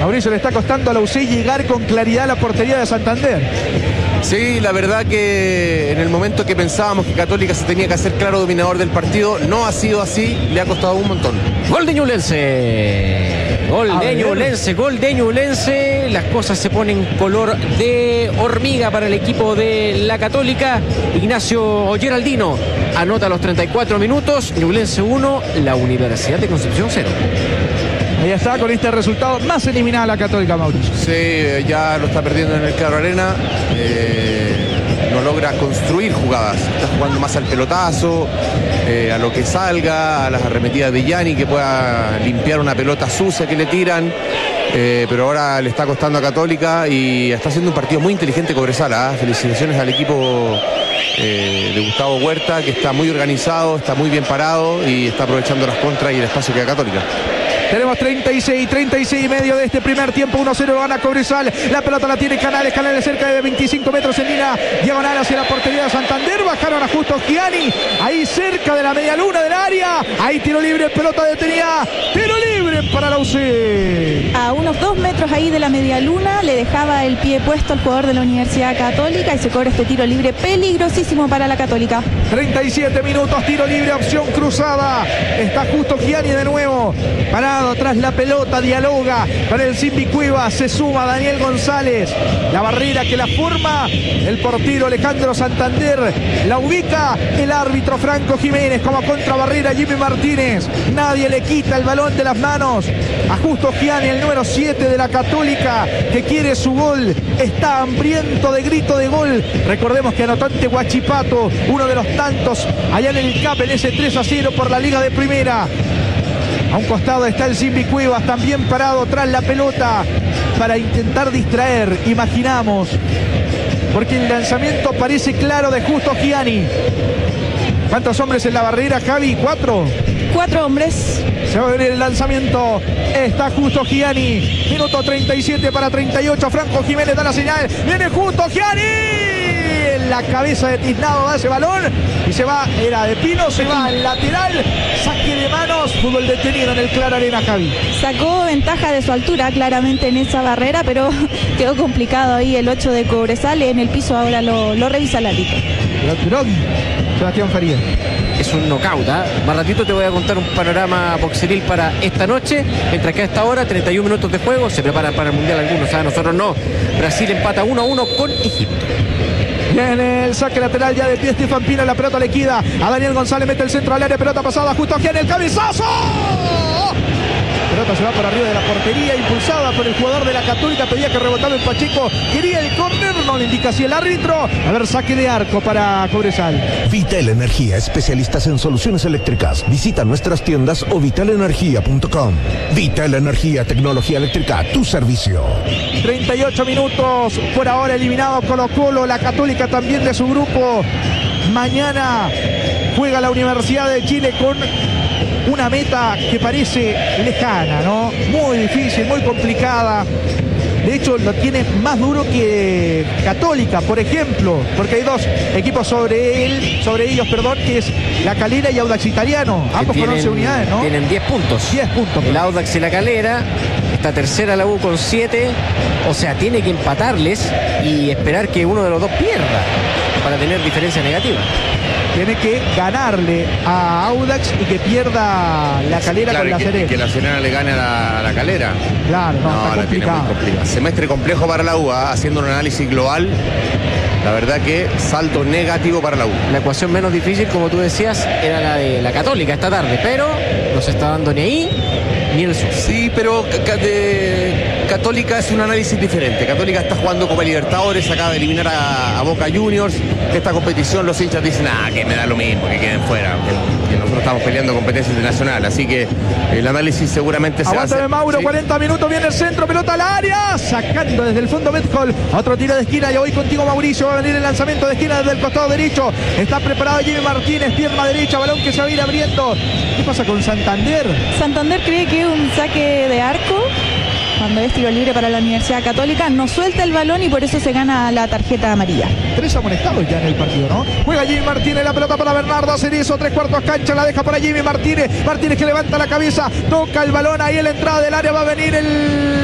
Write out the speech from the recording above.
Mauricio, le está costando a la UCI llegar con claridad a la portería de Santander. Sí, la verdad que en el momento que pensábamos que Católica se tenía que hacer claro dominador del partido, no ha sido así, le ha costado un montón. Gol de Ñublense. Gol de Ñublense. Las cosas se ponen color de hormiga para el equipo de la Católica. Ignacio Geraldino anota a los 34 minutos. Ñublense 1, la Universidad de Concepción 0. Ahí está, con este resultado más eliminada la Católica, Mauricio. Sí, ya lo está perdiendo en el Claro Arena. No logra construir jugadas. Está jugando más al pelotazo, a lo que salga, a las arremetidas de Gianni, que pueda limpiar una pelota sucia que le tiran. Pero ahora le está costando a Católica y está haciendo un partido muy inteligente Cobresal. Felicitaciones al equipo de Gustavo Huerta, que está muy organizado, está muy bien parado y está aprovechando las contras y el espacio que da Católica. Tenemos 36 y medio de este primer tiempo. 1-0 gana Cobresal. La pelota la tiene Canales cerca de 25 metros en línea diagonal hacia la portería de Santander. Bajaron a Justo Gianni, ahí cerca de la media luna del área. Ahí tiro libre, pelota detenida. Tiro libre para la UC. A unos 2 metros ahí de la media luna le dejaba el pie puesto al jugador de la Universidad Católica y se cobra este tiro libre peligrosísimo para la Católica. 37 minutos, tiro libre, opción cruzada. Está Justo Gianni de nuevo. Parado atrás la pelota, dialoga con el Simbi Cueva, se suma Daniel González. La barrera que la forma el portero Alejandro Santander, la ubica el árbitro Franco Jiménez como contrabarrera Jimmy Martínez. Nadie le quita el balón de las manos a Justo Gianni, el número 7 de la Católica, que quiere su gol, está hambriento de grito de gol. Recordemos que anotó ante Huachipato, uno de los tantos allá en el CAP, en ese 3-0 por la Liga de Primera. A un costado está el Simbi Cuevas, también parado tras la pelota para intentar distraer, imaginamos, porque el lanzamiento parece claro de Justo Gianni. ¿Cuántos hombres en la barrera, Javi? 4. 4 hombres. Se va a venir el lanzamiento. Está Justo Gianni. Minuto 37 para 38. Franco Jiménez da la señal. Viene Justo Gianni. En la cabeza de Tiznado da ese balón. Y se va, era de Pino, se va al lateral. Saque de manos. Fútbol detenido en el Claro Arena, Javi. Sacó ventaja de su altura claramente en esa barrera, pero quedó complicado ahí el 8 de Cobresal. En el piso ahora lo revisa el árbitro. Sebastián Farías. Es un knockout, Más ratito te voy a contar un panorama boxeril para esta noche. Mientras que a esta hora, 31 minutos de juego, se preparan para el Mundial algunos, nosotros no. Brasil empata 1-1 con Egipto. Viene el saque lateral ya de pie Estefan Pina, la pelota le queda a Daniel González, mete el centro al área, pelota pasada justo aquí en el cabezazo. Pelota se va por arriba de la portería, impulsada por el jugador de la Católica, pedía que rebotaba el Pacheco, quería el córner, no le indica así el árbitro. A ver, saque de arco para Cobresal. Vital Energía, especialistas en soluciones eléctricas. Visita nuestras tiendas o vitalenergia.com. Vital Energía, tecnología eléctrica, tu servicio. 38 minutos, por ahora eliminado Colo-Colo, la Católica también de su grupo. Mañana juega la Universidad de Chile con una meta que parece lejana, ¿no? Muy difícil, muy complicada. De hecho, lo tiene más duro que Católica, por ejemplo, porque hay 2 equipos sobre ellos, que es La Calera y Audax Italiano. Ambos con 11 unidades, ¿no? Tienen 10 puntos. 10 puntos. El Audax y La Calera. Está tercera la U con 7. O sea, tiene que empatarles y esperar que uno de los dos pierda para tener diferencia negativa. Tiene que ganarle a Audax y que pierda La Calera, claro, con La Serena. Que La Serena le gane a la Calera. Claro, no, está la tiene muy complicada. Semestre complejo para la U, haciendo un análisis global. La verdad que salto negativo para la U. La ecuación menos difícil, como tú decías, era la de la Católica esta tarde, pero no se está dando ni ahí ni el sur. Sí, pero Católica es un análisis diferente. Católica está jugando Copa Libertadores, acaba de eliminar a Boca Juniors. Esta competición los hinchas dicen, que me da lo mismo, que queden fuera, que nosotros estamos peleando competencia internacional, así que el análisis seguramente se hace. Aguanta Mauro, ¿sí? 40 minutos, viene el centro, pelota al área, sacando desde el fondo Metcol, otro tiro de esquina, ya voy contigo Mauricio, va a venir el lanzamiento de esquina desde el costado derecho, está preparado Jimmy Martínez, pierna derecha, balón que se va a ir abriendo. ¿Qué pasa con Santander? Santander cree que es un saque de arco. Cuando es tiro libre para la Universidad Católica, no suelta el balón y por eso se gana la tarjeta amarilla. 3 amonestados ya en el partido, ¿no? Juega Jimmy Martínez, la pelota para Bernardo Cerezo, 3/4 cancha, la deja para Jimmy Martínez. Martínez que levanta la cabeza, toca el balón, ahí en la entrada del área va a venir el